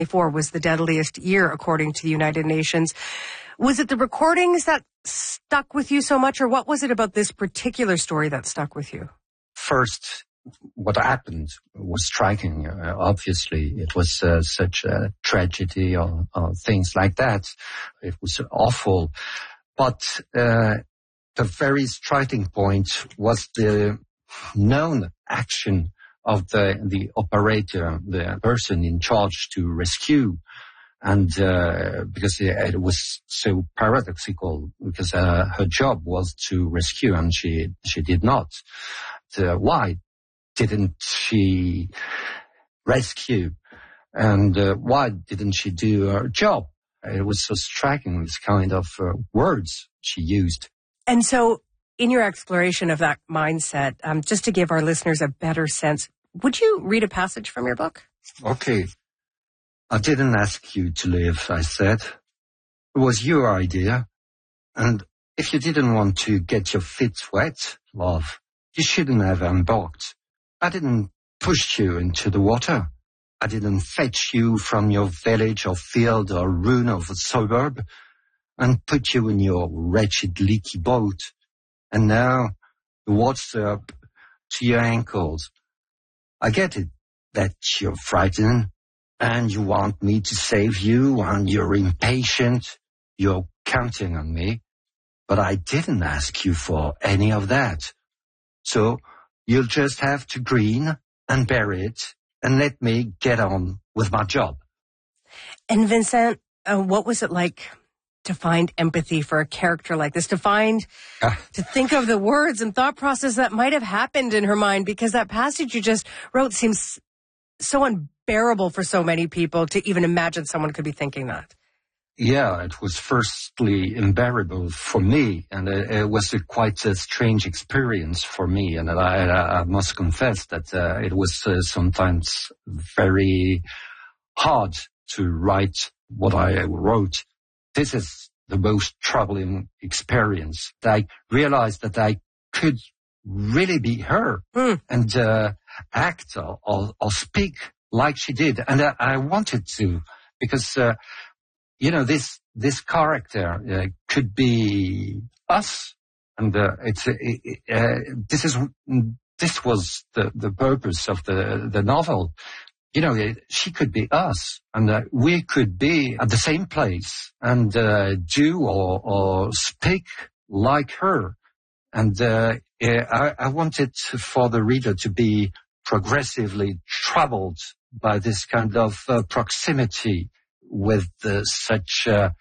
2024 was the deadliest year, according to the United Nations. Was it the recordings that stuck with you so much, or what was it about this particular story that stuck with you? First, what happened was striking. Obviously, it was such a tragedy or things like that. It was awful. But the very striking point was the known action of the operator, the person in charge to rescue. And because it was so paradoxical, because her job was to rescue and she did not. Why didn't she rescue? And why didn't she do her job? It was so striking, this kind of words she used. And so in your exploration of that mindset, just to give our listeners a better sense, would you read a passage from your book? Okay. I didn't ask you to live, I said. It was your idea. And if you didn't want to get your feet wet, love, you shouldn't have embarked. I didn't push you into the water. I didn't fetch you from your village or field or ruin of a suburb and put you in your wretched leaky boat. And now the water's up to your ankles. I get it that you're frightened and you want me to save you and you're impatient. You're counting on me. But I didn't ask you for any of that. So you'll just have to grin and bear it and let me get on with my job. And Vincent, what was it like to find empathy for a character like this, to think of the words and thought process that might have happened in her mind? Because that passage you just wrote seems so unbearable for so many people to even imagine someone could be thinking that. Yeah, it was firstly unbearable for me, and it was quite a strange experience for me, and I must confess that it was sometimes very hard to write what I wrote. This is the most troubling experience. I realized that I could really be her and act or speak like she did, and I wanted to, because this character could be us, and this was the purpose of the novel. She could be us, and we could be at the same place and do or speak like her. And I wanted for the reader to be progressively troubled by this kind of proximity with such a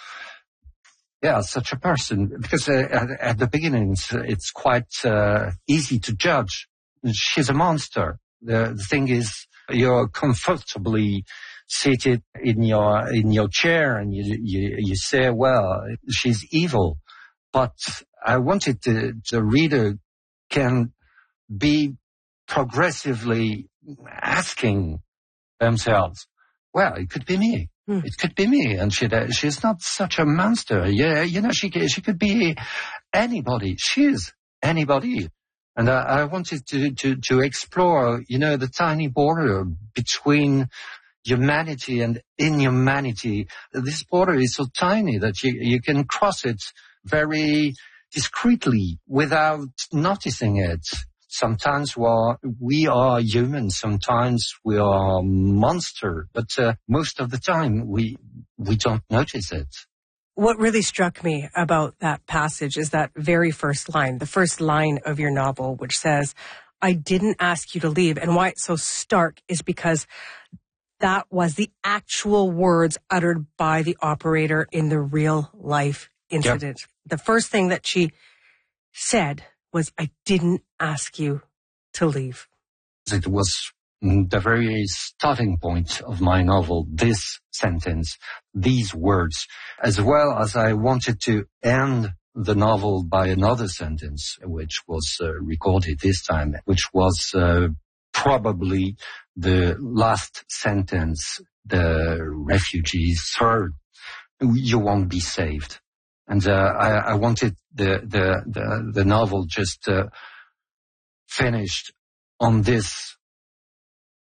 person, because at the beginning it's quite easy to judge. She's a monster. The thing is, you're comfortably seated in your chair and you say, well, she's evil. But I wanted the reader can be progressively asking themselves, well, it could be me. It could be me, and she's not such a monster. Yeah, she could be anybody. She's anybody, and I wanted to explore, the tiny border between humanity and inhumanity. This border is so tiny that you can cross it very discreetly without noticing it. Sometimes we are human, sometimes we are monster, but most of the time we don't notice it. What really struck me about that passage is that very first line, the first line of your novel, which says, I didn't ask you to leave. And why it's so stark is because that was the actual words uttered by the operator in the real life incident. Yep. The first thing that she said was, I didn't ask you to leave. It was the very starting point of my novel, this sentence, these words, as well as I wanted to end the novel by another sentence, which was recorded this time, which was probably the last sentence the refugees heard. You won't be saved. And I wanted the novel just finished on this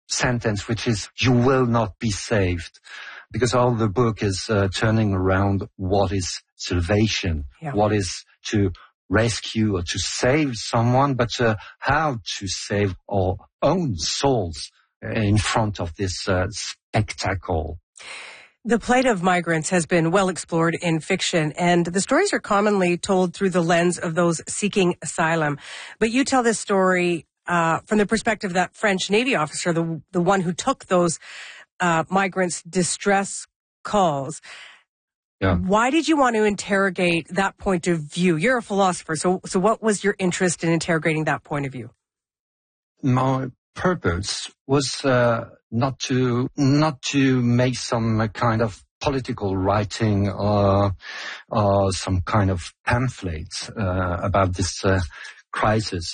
sentence, which is, you will not be saved. Because all the book is turning around what is salvation, what is to rescue or to save someone, but how to save our own souls in front of this spectacle. The plight of migrants has been well explored in fiction, and the stories are commonly told through the lens of those seeking asylum. But you tell this story from the perspective of that French Navy officer, the one who took those migrants' distress calls. Yeah. Why did you want to interrogate that point of view? You're a philosopher, so what was your interest in interrogating that point of view? My purpose was not to make some kind of political writing or some kind of pamphlet about this crisis.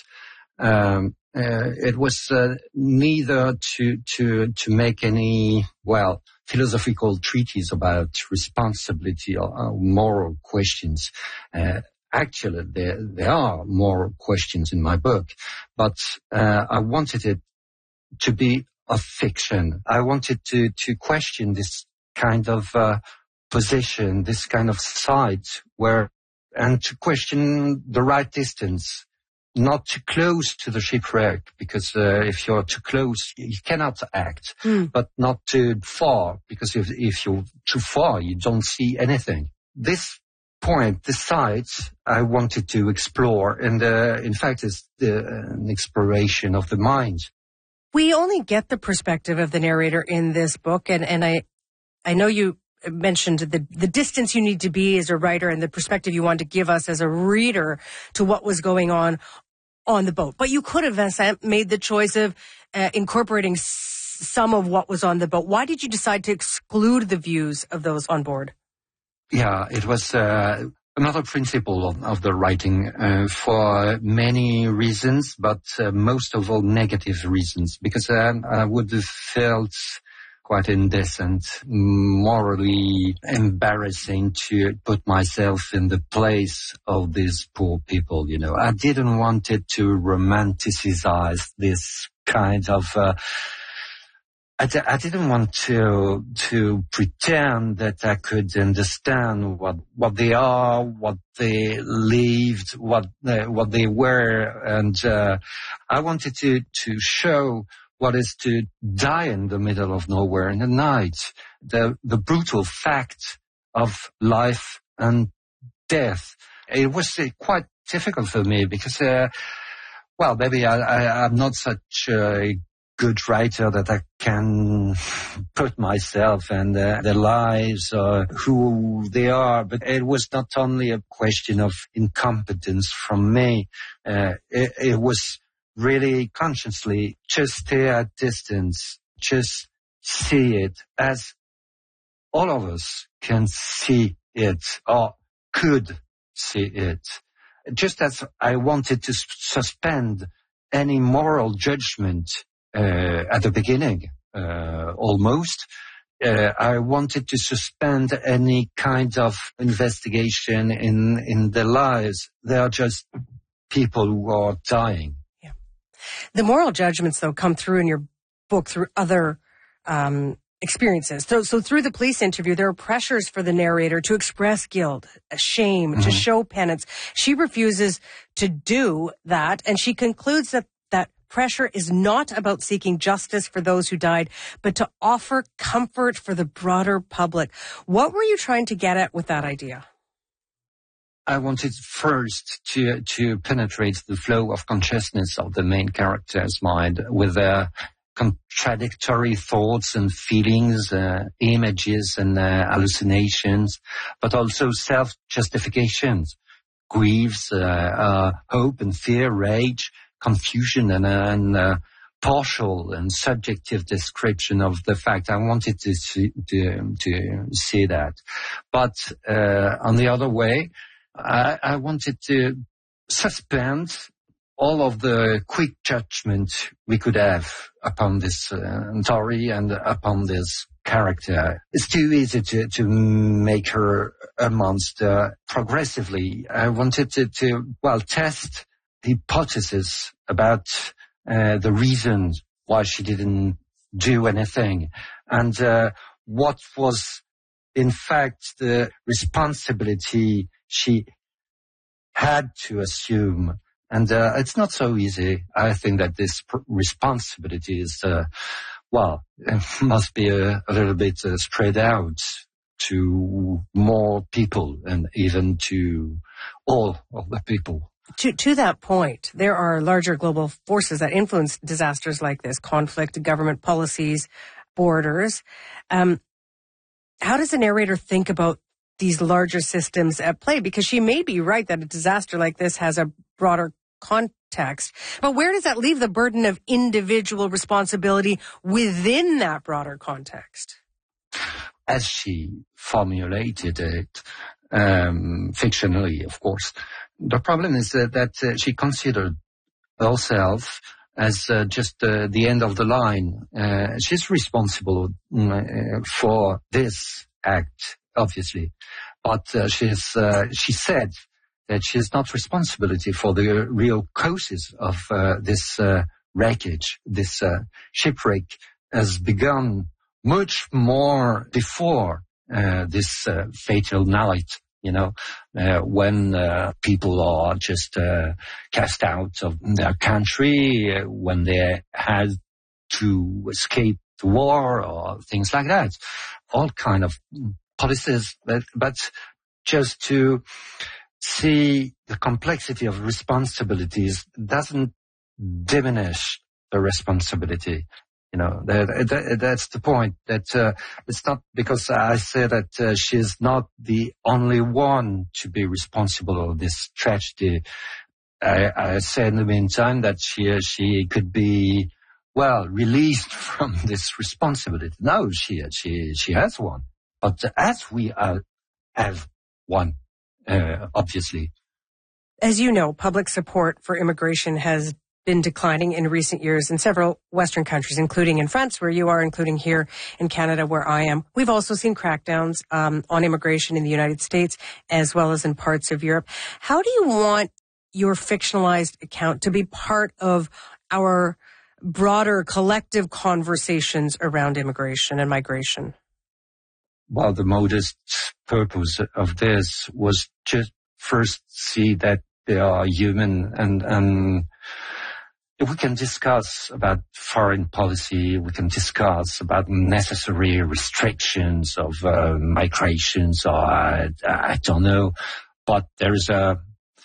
It was neither to make any philosophical treatise about responsibility or moral questions. Actually, there are moral questions in my book, but I wanted it to be a fiction. I wanted to question this kind of position, this kind of site and to question the right distance. Not too close to the shipwreck, because if you're too close, you cannot act, but not too far, because if you're too far, you don't see anything. This point, this site, I wanted to explore, and in fact, it's an exploration of the mind. We only get the perspective of the narrator in this book, and I know you mentioned the distance you need to be as a writer and the perspective you want to give us as a reader to what was going on the boat. But you could have, Vincent, made the choice of incorporating some of what was on the boat. Why did you decide to exclude the views of those on board? Yeah, it was another principle of the writing for many reasons, but most of all negative reasons, because I would have felt quite indecent, morally embarrassing to put myself in the place of these poor people, you know. I didn't want it to romanticize this kind of I didn't want to pretend that I could understand what they are, what they lived, what they were, and I wanted to show what is to die in the middle of nowhere in the night, the brutal fact of life and death. It was quite difficult for me because, maybe I'm not such a good writer that I can put myself and their lives or who they are, but it was not only a question of incompetence from me. It was really consciously just stay at distance, just see it as all of us can see it or could see it. Just as I wanted to suspend any moral judgment at the beginning, almost, I wanted to suspend any kind of investigation in their lives. They are just people who are dying. The moral judgments, though, come through in your book through other experiences. So through the police interview, there are pressures for the narrator to express guilt, shame, to show penance. She refuses to do that, and she concludes that pressure is not about seeking justice for those who died, but to offer comfort for the broader public. What were you trying to get at with that idea? I wanted first to penetrate the flow of consciousness of the main character's mind with their contradictory thoughts and feelings, images and hallucinations, but also self-justifications, griefs, hope and fear, rage, confusion and partial and subjective description of the fact. I wanted to see that. But on the other way, I wanted to suspend all of the quick judgment we could have upon this story and upon this character. It's too easy to make her a monster progressively. I wanted to test hypothesis about the reasons why she didn't do anything. And what was, in fact, the responsibility she had to assume. And it's not so easy. I think that this responsibility is, must be a little bit spread out to more people and even to all of the people. To that point, there are larger global forces that influence disasters like this: conflict, government policies, borders. How does the narrator think about these larger systems at play? Because she may be right that a disaster like this has a broader context, but where does that leave the burden of individual responsibility within that broader context? As she formulated it, fictionally, of course, the problem is that she considered herself as just the end of the line. She's responsible for this act, obviously, but she said that she is not responsibility for the real causes of this wreckage. This shipwreck has begun much more before this fatal night. When people are just cast out of their country, when they had to escape the war or things like that. All kind of policies, but just to see the complexity of responsibilities doesn't diminish the responsibility. That's the point. That it's not because I say that she's not the only one to be responsible of this tragedy. I say in the meantime that she could be released from this responsibility. No, she has one, but as we have one, obviously. As you know, public support for immigration has been declining in recent years in several Western countries, including in France, where you are, including here in Canada, where I am. We've also seen crackdowns on immigration in the United States, as well as in parts of Europe. How do you want your fictionalized account to be part of our broader collective conversations around immigration and migration? Well, the modest purpose of this was just first see that they are human, and we can discuss about foreign policy, we can discuss about necessary restrictions of migrations, or I don't know, but there is a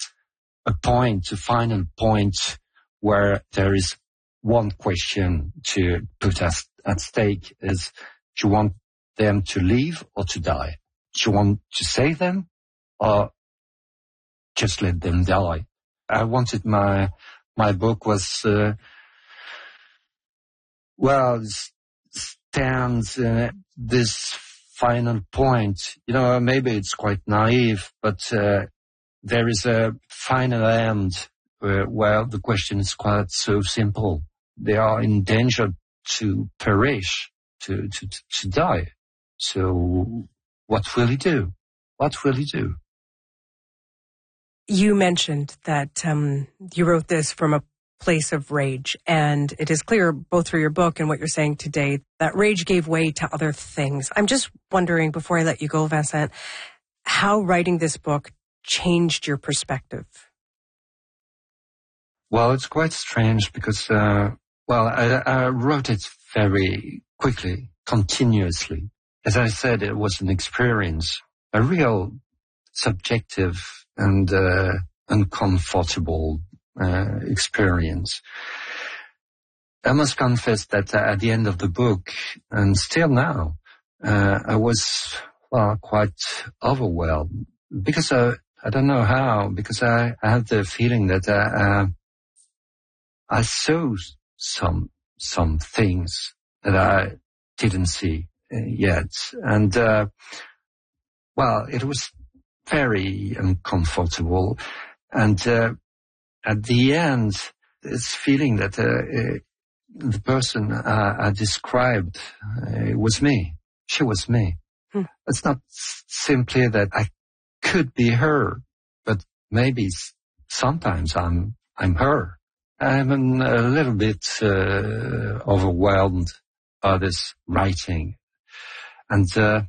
final point where there is one question to put at stake is, do you want them to leave or to die? Do you want to save them or just let them die? I wanted my book was, stands this final point. Maybe it's quite naive, but there is a final end where the question is quite so simple. They are in danger to perish, to die. So what will he do? What will he do? You mentioned that you wrote this from a place of rage, and it is clear both through your book and what you're saying today that rage gave way to other things. I'm just wondering, before I let you go, Vincent, how writing this book changed your perspective. Well, it's quite strange because, I wrote it very quickly, continuously. As I said, it was an experience, a real subjective and uncomfortable experience. I must confess that at the end of the book, and still now, I was quite overwhelmed because I don't know how, because I had the feeling that I saw some things that I didn't see yet, and it was very uncomfortable, and at the end, this feeling that the person I described was me. She was me. It's not simply that I could be her, but maybe sometimes I'm her. I'm a little bit overwhelmed others' writing. And